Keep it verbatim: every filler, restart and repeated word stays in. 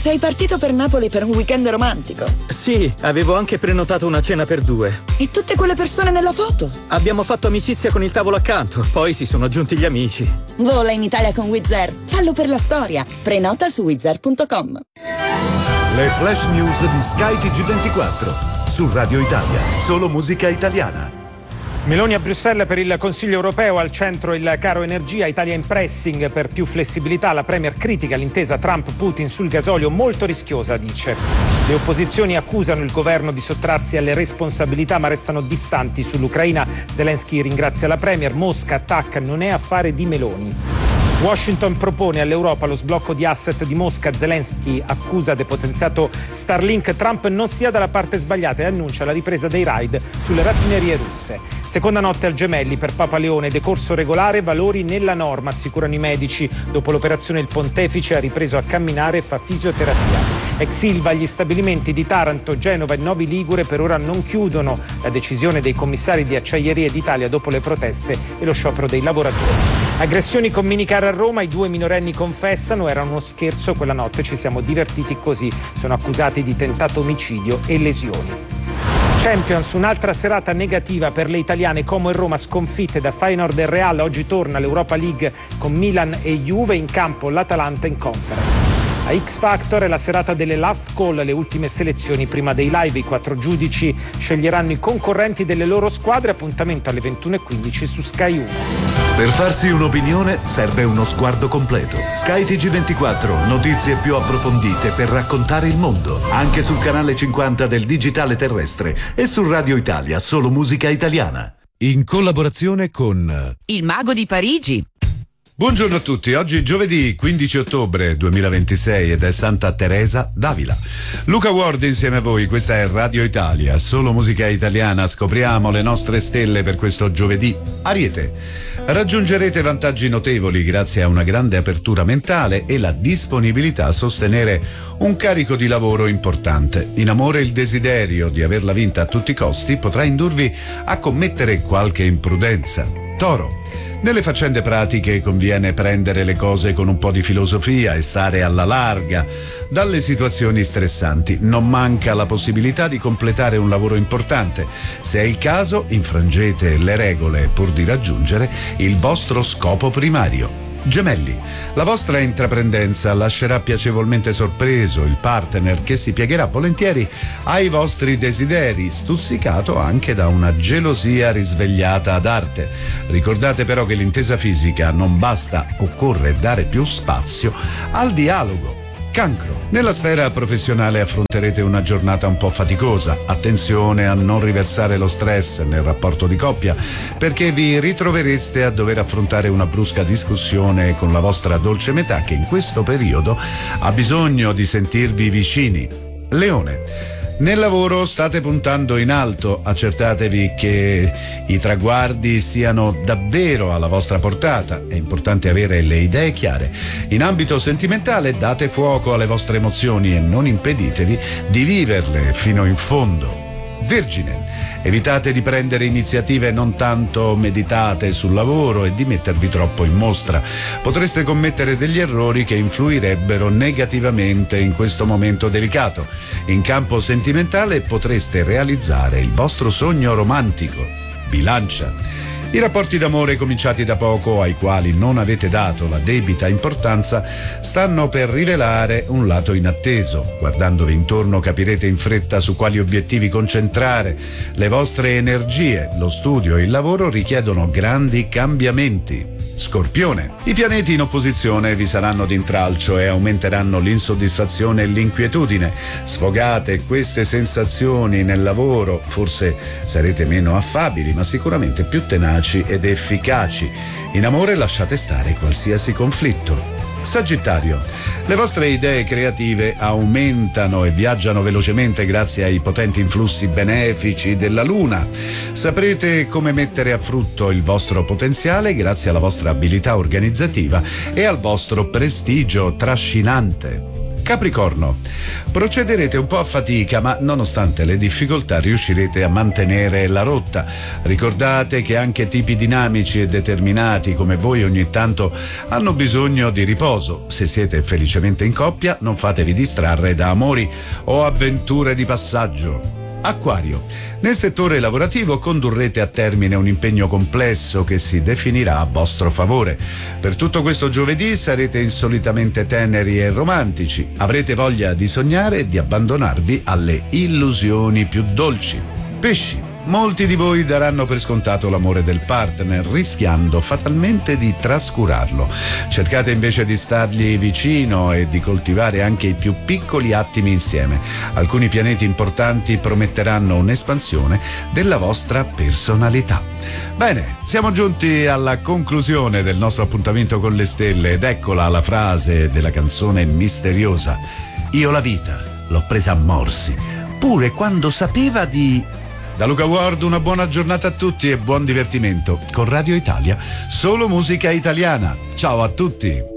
sei partito per Napoli per un weekend romantico? Sì, avevo anche prenotato una cena per due. E tutte quelle persone nella foto? Abbiamo fatto amicizia con il tavolo accanto, poi si sono aggiunti gli amici. Vola in Italia con Wizz Air. Fallo per la storia. Prenota su wizz air punto com. Le flash news di Sky T G ventiquattro. Su Radio Italia. Solo musica italiana. Meloni a Bruxelles per il Consiglio europeo, al centro il caro energia, Italia in pressing per più flessibilità, la Premier critica l'intesa Trump-Putin sul gasolio, molto rischiosa, dice. Le opposizioni accusano il governo di sottrarsi alle responsabilità ma restano distanti sull'Ucraina. Zelensky ringrazia la Premier, Mosca attacca, non è affare di Meloni. Washington propone all'Europa lo sblocco di asset di Mosca, Zelensky accusa depotenziato Starlink, Trump non stia dalla parte sbagliata e annuncia la ripresa dei raid sulle raffinerie russe. Seconda notte al Gemelli per Papa Leone, decorso regolare, valori nella norma, assicurano i medici. Dopo l'operazione il pontefice ha ripreso a camminare e fa fisioterapia. Ex Ilva, gli stabilimenti di Taranto, Genova e Novi Ligure per ora non chiudono. La decisione dei commissari di Acciaierie d'Italia dopo le proteste e lo sciopero dei lavoratori. Aggressioni con minicar a Roma, i due minorenni confessano, era uno scherzo, quella notte ci siamo divertiti così. Sono accusati di tentato omicidio e lesioni. Champions, un'altra serata negativa per le italiane, Como e Roma sconfitte da Feyenoord e Real. Oggi torna l'Europa League con Milan e Juve, in campo l'Atalanta in Conference. A X Factor è la serata delle last call, le ultime selezioni prima dei live. I quattro giudici sceglieranno i concorrenti delle loro squadre. Appuntamento alle ventuno e quindici su Sky uno. Per farsi un'opinione serve uno sguardo completo. Sky T G ventiquattro, notizie più approfondite per raccontare il mondo. Anche sul canale cinquanta del digitale terrestre e su Radio Italia, solo musica italiana. In collaborazione con Il Mago di Parigi. Buongiorno a tutti, oggi è giovedì quindici ottobre duemilaventisei ed è Santa Teresa d'Avila. Luca Ward insieme a voi, questa è Radio Italia, solo musica italiana. Scopriamo le nostre stelle per questo giovedì. Ariete. Raggiungerete vantaggi notevoli grazie a una grande apertura mentale e la disponibilità a sostenere un carico di lavoro importante. In amore il desiderio di averla vinta a tutti i costi potrà indurvi a commettere qualche imprudenza. Toro. Nelle faccende pratiche conviene prendere le cose con un po' di filosofia e stare alla larga dalle situazioni stressanti. Non manca la possibilità di completare un lavoro importante. Se è il caso, infrangete le regole pur di raggiungere il vostro scopo primario. Gemelli, la vostra intraprendenza lascerà piacevolmente sorpreso il partner che si piegherà volentieri ai vostri desideri, stuzzicato anche da una gelosia risvegliata ad arte. Ricordate però che l'intesa fisica non basta, occorre dare più spazio al dialogo. Cancro. Nella sfera professionale affronterete una giornata un po' faticosa. Attenzione a non riversare lo stress nel rapporto di coppia, perché vi ritrovereste a dover affrontare una brusca discussione con la vostra dolce metà che in questo periodo ha bisogno di sentirvi vicini. Leone. Nel lavoro state puntando in alto, accertatevi che i traguardi siano davvero alla vostra portata, è importante avere le idee chiare. In ambito sentimentale date fuoco alle vostre emozioni e non impeditevi di viverle fino in fondo. Vergine. Evitate di prendere iniziative non tanto meditate sul lavoro e di mettervi troppo in mostra. Potreste commettere degli errori che influirebbero negativamente in questo momento delicato. In campo sentimentale potreste realizzare il vostro sogno romantico. Bilancia. I rapporti d'amore cominciati da poco, ai quali non avete dato la debita importanza, stanno per rivelare un lato inatteso. Guardandovi intorno capirete in fretta su quali obiettivi concentrare le vostre energie. Lo studio e il lavoro richiedono grandi cambiamenti. Scorpione. I pianeti in opposizione vi saranno d'intralcio e aumenteranno l'insoddisfazione e l'inquietudine. Sfogate queste sensazioni nel lavoro, forse sarete meno affabili, ma sicuramente più tenaci ed efficaci. In amore lasciate stare qualsiasi conflitto. Sagittario. Le vostre idee creative aumentano e viaggiano velocemente grazie ai potenti influssi benefici della Luna. Saprete come mettere a frutto il vostro potenziale grazie alla vostra abilità organizzativa e al vostro prestigio trascinante. Capricorno, procederete un po' a fatica, ma nonostante le difficoltà riuscirete a mantenere la rotta. Ricordate che anche tipi dinamici e determinati come voi ogni tanto hanno bisogno di riposo. Se siete felicemente in coppia, non fatevi distrarre da amori o avventure di passaggio. Acquario, nel settore lavorativo condurrete a termine un impegno complesso che si definirà a vostro favore. Per tutto questo giovedì sarete insolitamente teneri e romantici, avrete voglia di sognare e di abbandonarvi alle illusioni più dolci. Pesci, molti di voi daranno per scontato l'amore del partner, rischiando fatalmente di trascurarlo. Cercate invece di stargli vicino e di coltivare anche i più piccoli attimi insieme. Alcuni pianeti importanti prometteranno un'espansione della vostra personalità. Bene, siamo giunti alla conclusione del nostro appuntamento con le stelle ed eccola la frase della canzone misteriosa. Io la vita l'ho presa a morsi, pure quando sapeva di... Da Luca Ward una buona giornata a tutti e buon divertimento con Radio Italia, solo musica italiana. Ciao a tutti!